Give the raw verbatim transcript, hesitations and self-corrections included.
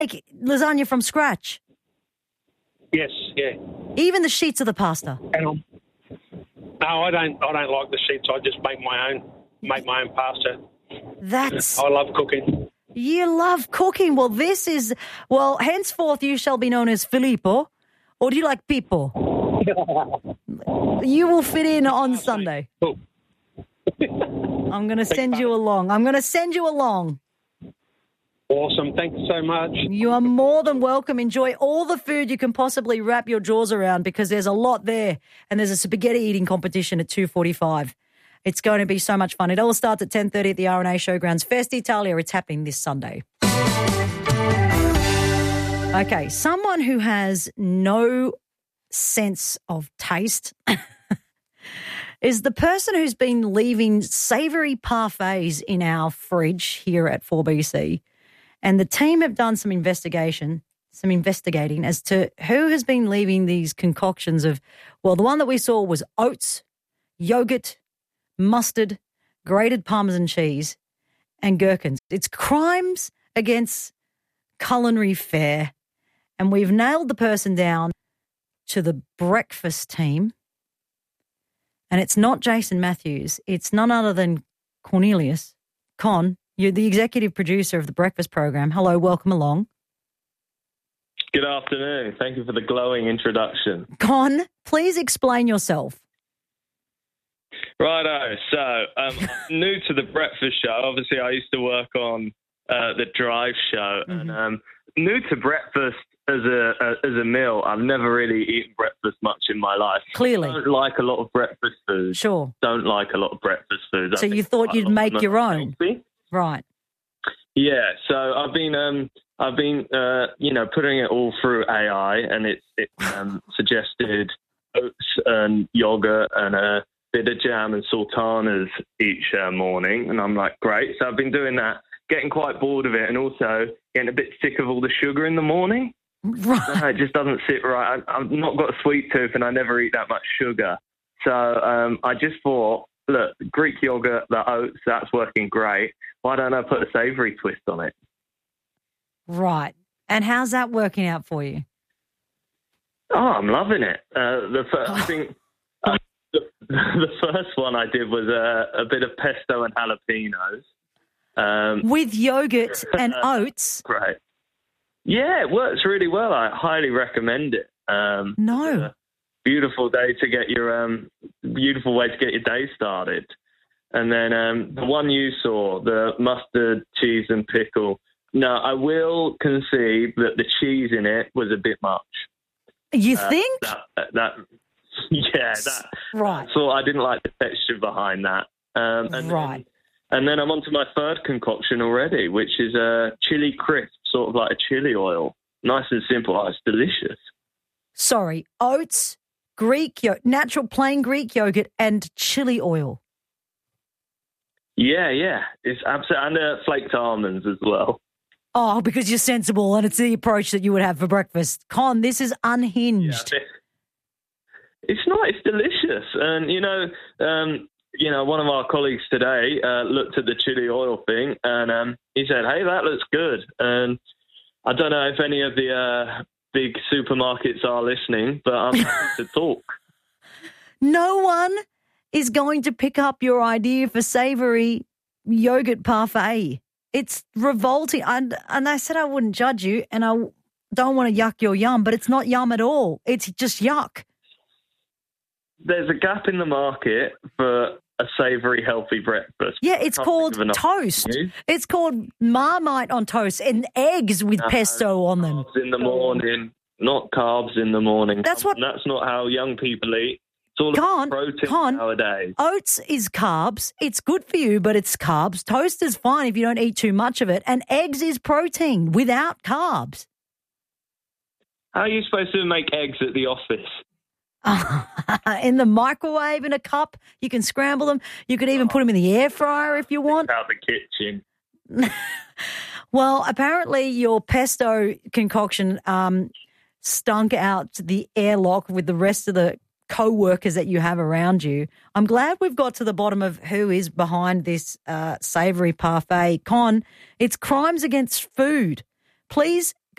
make lasagna from scratch? Yes, yeah. Even the sheets of the pasta? And I'm, no, I don't. I don't like the sheets. I just make my own. Make my own pasta. That's. I love cooking. You love cooking. Well, this is well. Henceforth, you shall be known as Filippo, or do you like Pippo? You will fit in on Sunday. Cool. I'm going to send you along. I'm going to send you along. Awesome. Thank you so much. You are more than welcome. Enjoy all the food you can possibly wrap your jaws around because there's a lot there and there's a spaghetti eating competition at two forty-five. It's going to be so much fun. It all starts at ten thirty at the R and A Showgrounds. Festa Italia, it's happening this Sunday. Okay, someone who has no sense of taste is the person who's been leaving savoury parfaits in our fridge here at four B C. And the team have done some investigation, some investigating as to who has been leaving these concoctions of, well, the one that we saw was oats, yogurt, mustard, grated Parmesan cheese, and gherkins. It's crimes against culinary fare. And we've nailed the person down to the breakfast team. And it's not Jason Matthews. It's none other than Cornelius. Con, you're the executive producer of the breakfast program. Hello, welcome along. Good afternoon. Thank you for the glowing introduction. Con, please explain yourself. Righto. So, um, I'm new to the breakfast show. Obviously, I used to work on uh, the Drive show. Mm-hmm. And um, new to breakfast as a uh, as a meal. I've never really eaten breakfast much in my life. Clearly. I don't like a lot of breakfast food. Sure. Don't like a lot of breakfast food. So you thought you'd make your own? Healthy. Right. Yeah. So I've been, um, I've been, uh, you know, putting it all through A I, and it's it um, suggested oats and yogurt and a bit of jam and sultanas each uh, morning, and I'm like, great. So I've been doing that, getting quite bored of it, and also getting a bit sick of all the sugar in the morning. Right. No, it just doesn't sit right. I, I've not got a sweet tooth, and I never eat that much sugar. So um, I just thought, look, Greek yogurt, the oats, that's working great. Why don't I put a savoury twist on it? Right. And how's that working out for you? Oh, I'm loving it. Uh, the first, I think uh, the, the first one I did was uh, a bit of pesto and jalapenos. Um, With yogurt and oats? Great. Yeah, it works really well. I highly recommend it. Um, no. Beautiful day to get your um, beautiful way to get your day started. And then um, the one you saw, the mustard, cheese, and pickle. No, I will concede that the cheese in it was a bit much. You uh, think? That, that, that yeah, that. Right. So I didn't like the texture behind that. Um, and right. Then, and then I'm on to my third concoction already, which is a chili crisp, sort of like a chili oil. Nice and simple. Oh, it's delicious. Sorry, oats, Greek yogurt, natural plain Greek yogurt, and chili oil. Yeah, yeah. It's absolutely, and uh, flaked almonds as well. Oh, because you're sensible and it's the approach that you would have for breakfast. Con, this is unhinged. Yeah, it's not. It's delicious. And, you know, um, you know, one of our colleagues today uh, looked at the chili oil thing and um, he said, hey, that looks good. And I don't know if any of the uh, big supermarkets are listening, but I'm happy to talk. No one is going to pick up your idea for savoury yogurt parfait. It's revolting. And, and I said I wouldn't judge you and I don't want to yuck your yum, but it's not yum at all. It's just yuck. There's a gap in the market for a savoury, healthy breakfast. Yeah, it's called toast. It's called Marmite on toast and eggs with no, pesto on them. Carbs in the morning, not carbs in the morning. That's what. That's not how young people eat. It's all Con, about protein con, nowadays. Oats is carbs. It's good for you, but it's carbs. Toast is fine if you don't eat too much of it. And eggs is protein without carbs. How are you supposed to make eggs at the office? In the microwave in a cup. You can scramble them. You could even put them in the air fryer if you want. Out the kitchen. Well, apparently your pesto concoction um, stunk out the airlock with the rest of the co-workers that you have around you. I'm glad we've got to the bottom of who is behind this uh, savoury parfait. Con, it's crimes against food. Please